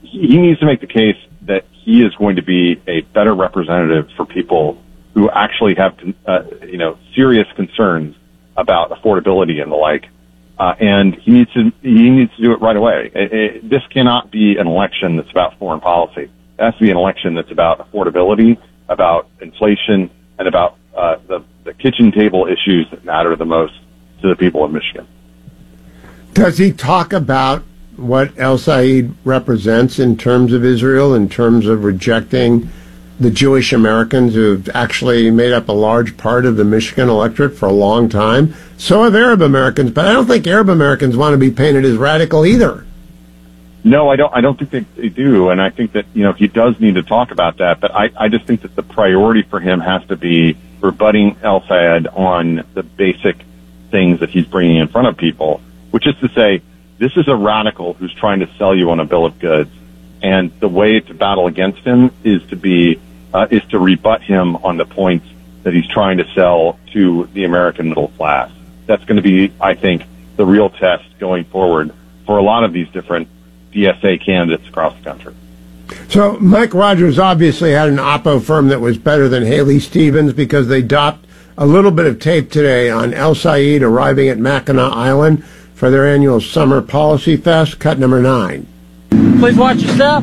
he needs to make the case that he is going to be a better representative for people who actually have, serious concerns about affordability and the like. And he needs to do it right away. This cannot be an election that's about foreign policy. It has to be an election that's about affordability, about inflation, and about the kitchen table issues that matter the most to the people of Michigan. Does he talk about what El-Sayed represents in terms of Israel, in terms of rejecting the Jewish Americans who've actually made up a large part of the Michigan electorate for a long time? So have Arab Americans, but I don't think Arab Americans want to be painted as radical either. No, I don't think they do, and I think that, he does need to talk about that, but I just think that the priority for him has to be rebutting El-Sayed on the basic things that he's bringing in front of people, which is to say, this is a radical who's trying to sell you on a bill of goods, and the way to battle against him is to rebut him on the points that he's trying to sell to the American middle class. That's going to be, I think, the real test going forward for a lot of these different DSA candidates across the country. So Mike Rogers obviously had an oppo firm that was better than Haley Stevens because they dropped a little bit of tape today on El-Sayed arriving at Mackinac Island for their annual Summer Policy Fest, cut number 9. Please watch your step.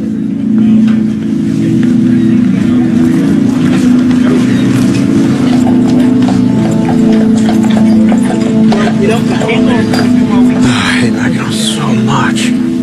I hate Mackinac so much.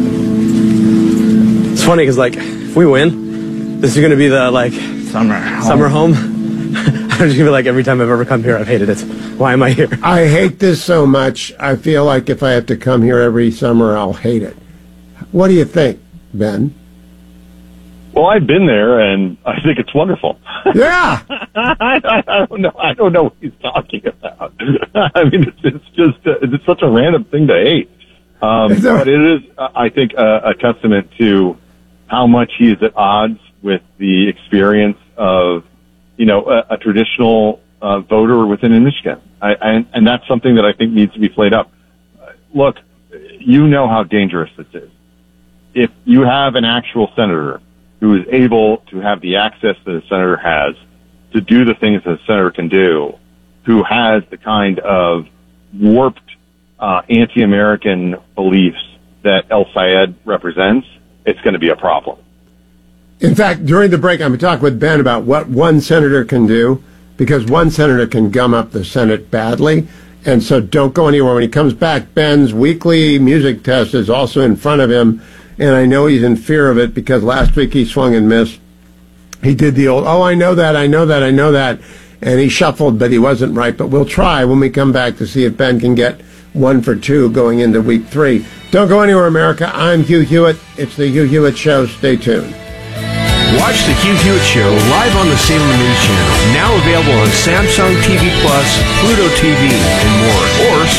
It's funny because, if we win, this is going to be the, summer home. I'm just going to be every time I've ever come here, I've hated it. Why am I here? I hate this so much, I feel like if I have to come here every summer, I'll hate it. What do you think, Ben? Well, I've been there, and I think it's wonderful. Yeah. I don't know what he's talking about. I mean, it's such a random thing to hate. But it is, I think, a testament to how much he is at odds with the experience of, a traditional voter within Michigan. And that's something that I think needs to be played up. Look, you know how dangerous this is. If you have an actual senator who is able to have the access that a senator has to do the things that a senator can do, who has the kind of warped anti-American beliefs that El-Sayed represents, it's going to be a problem. In fact, during the break, I'm talking with Ben about what one senator can do, because one senator can gum up the Senate badly. And so don't go anywhere. When he comes back, Ben's weekly music test is also in front of him. And I know he's in fear of it because last week he swung and missed. He did the old, I know that. And he shuffled, but he wasn't right. But we'll try when we come back to see if Ben can get 1 for 2 going into week 3. Don't go anywhere, America. I'm Hugh Hewitt. It's the Hugh Hewitt Show. Stay tuned. Watch the Hugh Hewitt Show live on the Salem News Channel. Now available on Samsung TV Plus, Pluto TV, and more. Or